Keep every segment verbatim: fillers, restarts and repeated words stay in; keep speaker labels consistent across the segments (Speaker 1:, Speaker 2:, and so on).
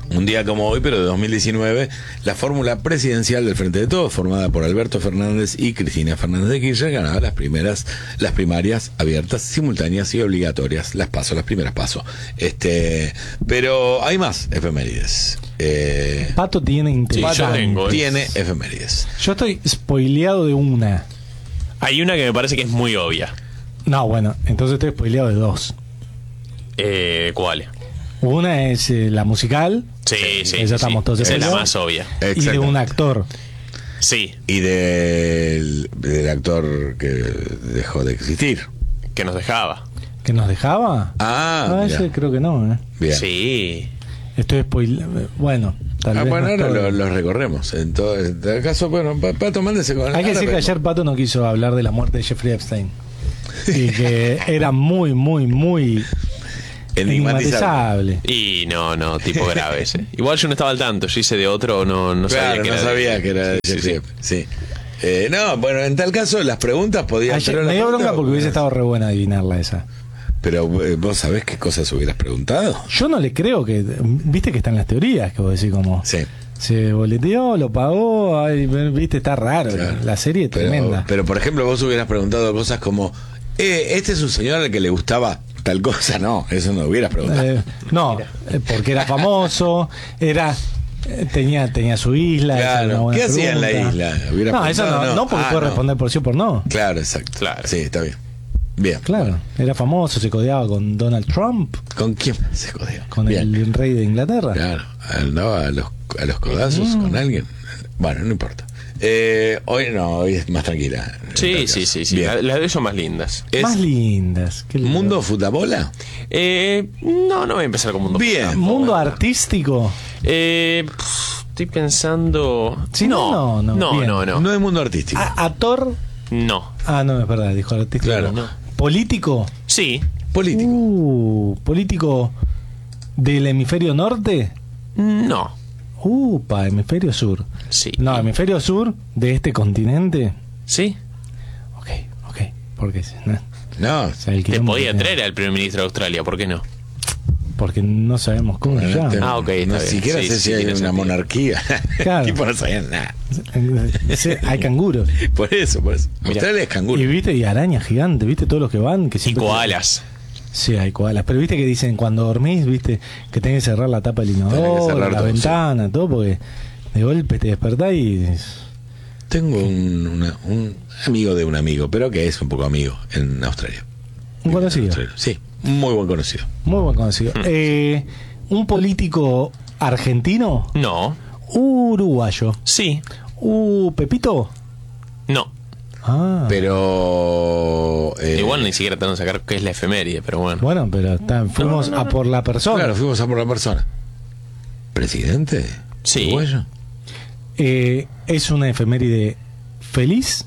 Speaker 1: Un día como hoy, pero de dos mil diecinueve, la fórmula presidencial del Frente de Todos, formada por Alberto Fernández y Cristina Fernández de Kirchner, ganaba las primeras, las primarias abiertas, simultáneas y obligatorias. Las paso, las primeras paso. Este, pero hay más efemérides. Eh,
Speaker 2: Pato tiene interés.
Speaker 3: Sí, yo tengo, ¿eh?
Speaker 1: tiene efemérides.
Speaker 2: Yo estoy spoileado de una.
Speaker 3: Hay una que me parece que es muy obvia.
Speaker 2: No, bueno, entonces estoy spoileado de dos.
Speaker 3: Eh, ¿Cuál?
Speaker 2: Una es eh, la musical.
Speaker 3: Sí, sí.
Speaker 2: Esa
Speaker 3: sí,
Speaker 2: estamos
Speaker 3: sí.
Speaker 2: todos
Speaker 3: Esa es la
Speaker 2: spoileados.
Speaker 3: más obvia.
Speaker 2: Y de un actor.
Speaker 3: Sí,
Speaker 1: Y del, del actor que dejó de existir.
Speaker 3: que nos dejaba.
Speaker 2: ¿Que nos dejaba?
Speaker 1: Ah,
Speaker 2: ese
Speaker 1: mirá.
Speaker 2: creo que no, ¿eh?
Speaker 1: Bien.
Speaker 3: Sí.
Speaker 2: Estoy spoileado. Bueno, tal
Speaker 1: Ah,
Speaker 2: vez.
Speaker 1: bueno,
Speaker 2: no
Speaker 1: ahora
Speaker 2: todo.
Speaker 1: lo, lo recorremos. En todo este caso, bueno, pa- Pato, mándese con.
Speaker 2: Hay que
Speaker 1: ahora
Speaker 2: decir que
Speaker 1: vemos.
Speaker 2: ayer Pato no quiso hablar de la muerte de Jeffrey Epstein. Y que era muy, muy, muy
Speaker 1: Enigmatizable.
Speaker 2: enigmatizable.
Speaker 3: Y no, no, tipo grave ese. Igual yo no estaba al tanto, yo hice de otro, no, no
Speaker 1: Claro,
Speaker 3: sabía que
Speaker 1: no
Speaker 3: era de-
Speaker 1: sabía que era de
Speaker 3: Sí,
Speaker 1: Jeffrey
Speaker 3: sí.
Speaker 1: Epstein, sí. Eh, no, bueno, en tal caso, las preguntas podían
Speaker 2: Ayer
Speaker 1: ser.
Speaker 2: me dio bronca porque hubiese estado re buena adivinarla esa.
Speaker 1: Pero eh, vos sabés qué cosas hubieras preguntado.
Speaker 2: Yo no le creo que. Viste que están las teorías, que vos decís como.
Speaker 1: Sí.
Speaker 2: Se boleteó, lo pagó, ay, viste, está raro.
Speaker 1: Claro.
Speaker 2: La serie es
Speaker 1: Pero,
Speaker 2: tremenda.
Speaker 1: pero, por ejemplo, vos hubieras preguntado cosas como: eh, ¿este es un señor al que le gustaba tal cosa? No, eso no hubieras preguntado.
Speaker 2: Eh, no, eh, porque era famoso, era. eh, Tenía, tenía su isla. esa era una
Speaker 1: Claro,
Speaker 2: buena
Speaker 1: ¿qué hacía en la
Speaker 2: pregunta.
Speaker 1: isla? ¿Hubieras
Speaker 2: No, eso no,
Speaker 1: preguntado?
Speaker 2: no, porque
Speaker 1: Ah,
Speaker 2: puede
Speaker 1: no.
Speaker 2: responder por sí o por no.
Speaker 1: Claro, exacto.
Speaker 3: Claro.
Speaker 1: Sí, está bien. Bien.
Speaker 2: Claro, era famoso, se codeaba con Donald Trump,
Speaker 1: ¿Con quién se jodió?
Speaker 2: con
Speaker 1: Bien.
Speaker 2: el rey de Inglaterra.
Speaker 1: Claro, andaba a los, a los codazos
Speaker 2: Mm.
Speaker 1: con alguien. Bueno, no importa. Eh, hoy no, hoy es más tranquila.
Speaker 3: Sí, sí, sí, sí.
Speaker 1: Bien.
Speaker 3: La- Las de ellos son más lindas.
Speaker 1: Es
Speaker 2: Más lindas. qué lindo.
Speaker 1: Mundo Futabola.
Speaker 3: Eh, no, no voy a empezar con mundo.
Speaker 1: Bien.
Speaker 3: Fútbol.
Speaker 2: Mundo artístico.
Speaker 3: Eh, pff, estoy pensando.
Speaker 2: Sí, no, no,
Speaker 3: no,
Speaker 2: bien.
Speaker 3: no, no,
Speaker 1: No es mundo artístico.
Speaker 2: A- Actor.
Speaker 3: no.
Speaker 2: Ah, no, es verdad, dijo artístico.
Speaker 1: Claro.
Speaker 3: No.
Speaker 2: Político.
Speaker 3: Sí,
Speaker 1: Político.
Speaker 2: Uh, político del hemisferio norte.
Speaker 3: no.
Speaker 2: Upa, hemisferio sur.
Speaker 3: Sí.
Speaker 2: No, hemisferio sur de este continente.
Speaker 3: Sí.
Speaker 2: Ok, ok. Porque, no,
Speaker 1: No,
Speaker 2: o sea, el
Speaker 3: Te
Speaker 2: quilombo
Speaker 3: podía
Speaker 2: que-
Speaker 3: traer al primer ministro de Australia, ¿por qué no?
Speaker 2: Porque no sabemos cómo se llama.
Speaker 3: Ah, ok, está
Speaker 1: no
Speaker 3: bien.
Speaker 1: siquiera
Speaker 3: Sí,
Speaker 1: sé
Speaker 3: sí,
Speaker 1: si hay
Speaker 3: tiene
Speaker 1: una
Speaker 3: sentido.
Speaker 1: monarquía.
Speaker 2: Claro.
Speaker 1: Tipo no sabían nada.
Speaker 2: Sí, hay canguros.
Speaker 1: Por eso, por eso.
Speaker 3: Mirá.
Speaker 1: Australia es canguro.
Speaker 2: Y viste, y arañas gigantes, viste todos los que van. Que
Speaker 3: Y
Speaker 2: siempre
Speaker 3: koalas.
Speaker 2: Sí, hay koalas. Pero viste que dicen cuando dormís, viste, que tenés que cerrar la tapa del
Speaker 1: Tenés que
Speaker 2: inodoro,
Speaker 1: cerrar
Speaker 2: la
Speaker 1: todo,
Speaker 2: ventana, todo, porque de golpe te despertás y.
Speaker 1: Tengo un, una- un amigo de un amigo, pero que es un poco amigo en Australia.
Speaker 2: Un conocido.
Speaker 1: En Australia. Sí, un muy buen conocido.
Speaker 2: Muy buen conocido. Eh, un político argentino,
Speaker 3: No.
Speaker 2: uruguayo.
Speaker 3: Sí.
Speaker 2: Uh, Pepito.
Speaker 3: No.
Speaker 2: Ah.
Speaker 1: Pero. eh,
Speaker 3: Igual ni siquiera te van a sacar qué es la efeméride, pero bueno.
Speaker 2: Bueno, pero está- fuimos
Speaker 3: No, no, no,
Speaker 2: a por la persona.
Speaker 1: Claro, fuimos a por la persona. ¿Presidente?
Speaker 3: Sí.
Speaker 1: ¿Uruguayo?
Speaker 2: Eh, es una efeméride feliz.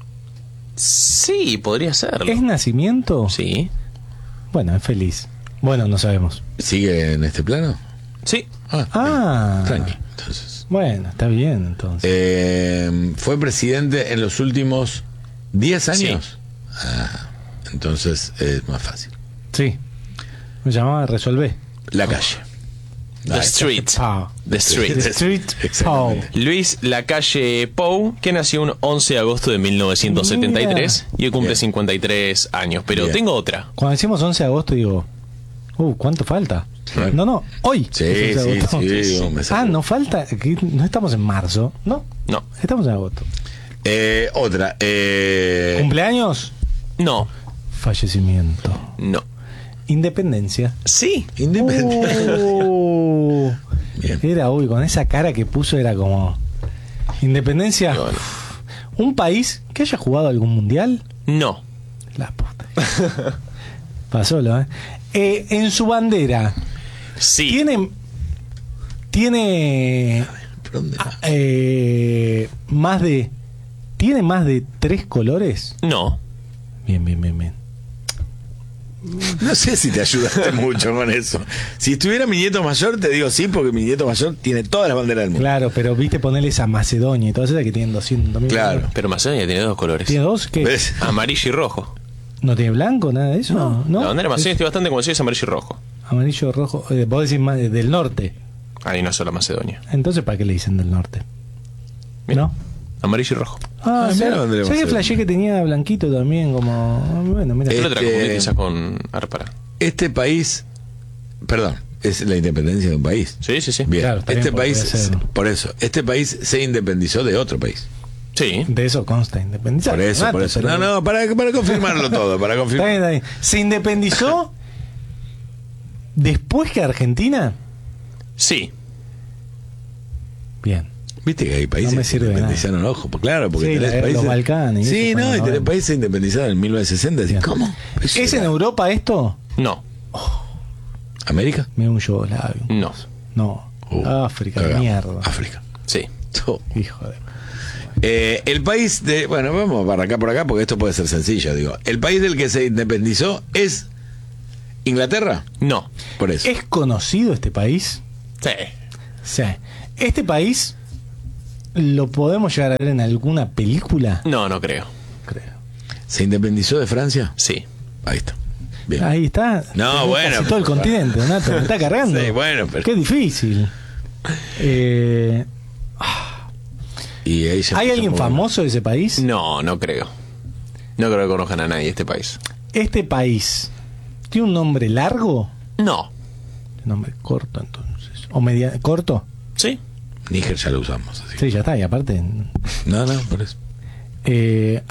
Speaker 3: Sí, podría serlo.
Speaker 2: ¿Es nacimiento?
Speaker 3: Sí.
Speaker 2: Bueno, es feliz. Bueno, no sabemos.
Speaker 1: ¿Sigue en este plano?
Speaker 3: Sí.
Speaker 1: Ah,
Speaker 2: Ah.
Speaker 1: bien, tranqui. Entonces.
Speaker 2: Bueno, está bien entonces.
Speaker 1: Eh, ¿Fue presidente en los últimos diez años? Ah, entonces es más fácil.
Speaker 2: Sí. Me llamaba Resolvé.
Speaker 1: La calle.
Speaker 3: The
Speaker 1: Ahí está.
Speaker 3: Street.
Speaker 2: Pau.
Speaker 3: The Street.
Speaker 2: The Street
Speaker 1: Exactamente.
Speaker 2: Pau.
Speaker 3: Luis Lacalle Pou, que nació un once de agosto de mil novecientos setenta y tres y hoy cumple
Speaker 1: Bien.
Speaker 3: cincuenta y tres años. Pero
Speaker 1: Bien.
Speaker 3: tengo otra.
Speaker 2: Cuando decimos once de agosto digo, uh, ¿cuánto falta?
Speaker 1: Claro.
Speaker 2: No, no, hoy.
Speaker 1: Sí,
Speaker 2: es once de
Speaker 1: sí,
Speaker 2: agosto.
Speaker 1: sí,
Speaker 3: Sí, sí.
Speaker 1: me sacó.
Speaker 2: Ah, no falta, que no estamos en marzo, ¿no?
Speaker 3: No.
Speaker 2: Estamos en agosto.
Speaker 1: Eh, otra. Eh,
Speaker 2: ¿Cumpleaños?
Speaker 3: No.
Speaker 2: Fallecimiento.
Speaker 3: No.
Speaker 2: Independencia.
Speaker 3: Sí.
Speaker 1: Independiente.
Speaker 2: Uh,
Speaker 1: Bien.
Speaker 2: era, uy, con esa cara que puso era como... Independencia.
Speaker 3: Y bueno.
Speaker 2: ¿Un país que haya jugado algún mundial?
Speaker 3: No.
Speaker 2: La puta. Pasólo, ¿eh? Eh, en su bandera,
Speaker 3: Sí.
Speaker 2: ¿tiene... Tiene...
Speaker 1: ¿Por dónde va?
Speaker 2: eh, más de... ¿Tiene más de tres colores?
Speaker 3: No.
Speaker 2: Bien, bien, bien, bien.
Speaker 1: No sé si te ayudaste mucho con eso. Si estuviera mi nieto mayor, te digo sí, porque mi nieto mayor tiene todas las banderas del mundo.
Speaker 2: Claro, pero viste ponerle esa Macedonia y todas esas que tienen doscientos mil.
Speaker 1: Claro.
Speaker 3: Pero Macedonia tiene dos colores.
Speaker 2: ¿Tiene dos? ¿Qué?
Speaker 1: ¿Ves?
Speaker 3: Amarillo y rojo.
Speaker 2: ¿No tiene blanco, nada de eso? No.
Speaker 3: La bandera de Macedonia
Speaker 2: Es
Speaker 3: estoy bastante convencido es amarillo y rojo.
Speaker 2: amarillo, rojo. Eh, vos decís más del norte.
Speaker 3: Hay una sola Macedonia.
Speaker 2: Entonces, ¿para qué le dicen del norte?
Speaker 3: Mira,
Speaker 2: ¿No?
Speaker 3: amarillo y rojo.
Speaker 2: Ah,
Speaker 1: Ah,
Speaker 2: ¿sabes
Speaker 1: mira dónde le
Speaker 2: ¿sabes
Speaker 1: vas
Speaker 2: que
Speaker 1: a-
Speaker 2: flashé que tenía blanquito también? Como. Bueno, mira.
Speaker 3: ¿Qué otra
Speaker 1: Este-
Speaker 3: comunidad quizás con Árpara?
Speaker 1: Este país, perdón, es la independencia de un país.
Speaker 3: Sí, sí, sí.
Speaker 1: Bien,
Speaker 2: Claro, está
Speaker 1: este
Speaker 2: bien,
Speaker 1: país,
Speaker 2: podría ser.
Speaker 1: por eso, este país se independizó de otro país.
Speaker 3: Sí.
Speaker 2: De eso consta independizar.
Speaker 1: Por eso, por eso. No, no, para, para confirmarlo todo, para
Speaker 2: Está
Speaker 1: confirmar.
Speaker 2: bien, está bien. ¿Se independizó después que Argentina?
Speaker 3: Sí.
Speaker 2: Bien.
Speaker 1: Viste que hay países
Speaker 2: No me
Speaker 1: que se
Speaker 2: sirve de nada.
Speaker 1: independizaron, ojo, pues claro, porque
Speaker 2: Sí,
Speaker 1: tenés
Speaker 2: la- los
Speaker 1: países.
Speaker 2: Balcanes y
Speaker 1: Sí,
Speaker 2: eso fue
Speaker 1: no,
Speaker 2: en
Speaker 1: y
Speaker 2: los
Speaker 1: tenés
Speaker 2: noventa.
Speaker 1: países indemnizados en mil novecientos sesenta. Decís,
Speaker 2: Bien.
Speaker 1: ¿cómo?
Speaker 2: ¿Es en Europa esto?
Speaker 3: No.
Speaker 1: ¿América?
Speaker 2: Me un yugoslavio.
Speaker 3: No.
Speaker 2: No.
Speaker 1: Uh,
Speaker 2: África,
Speaker 1: cagamos.
Speaker 2: mierda.
Speaker 1: África.
Speaker 3: Sí.
Speaker 1: Oh.
Speaker 2: Hijo de.
Speaker 1: Eh, el país de. Bueno, vamos para acá, por acá, porque esto puede ser sencillo, digo. El país del que se independizó es Inglaterra.
Speaker 3: No.
Speaker 1: Por eso.
Speaker 2: ¿Es conocido este país?
Speaker 3: Sí.
Speaker 2: Sí. ¿Este país lo podemos llegar a ver en alguna película?
Speaker 3: No, no creo.
Speaker 2: Creo.
Speaker 1: ¿Se independizó de Francia?
Speaker 3: Sí.
Speaker 1: Ahí está. Bien.
Speaker 2: Ahí está.
Speaker 1: No,
Speaker 2: Tenés
Speaker 1: bueno,
Speaker 2: casi todo el
Speaker 1: pero-
Speaker 2: continente, Donato. Me está cargando.
Speaker 1: Sí, bueno, pero-
Speaker 2: Qué difícil. Eh,
Speaker 1: Y ahí ya
Speaker 2: ¿Hay alguien
Speaker 1: empezamos.
Speaker 2: famoso de ese país?
Speaker 3: No, no creo. No creo que conozcan a nadie de este país.
Speaker 2: ¿Este país tiene un nombre largo?
Speaker 3: No.
Speaker 2: Un nombre corto, entonces. ¿O media corto?
Speaker 3: Sí.
Speaker 1: Níger ya lo usamos. Así.
Speaker 2: Sí, ya está. Y aparte.
Speaker 1: No, no, por eso.
Speaker 2: Eh,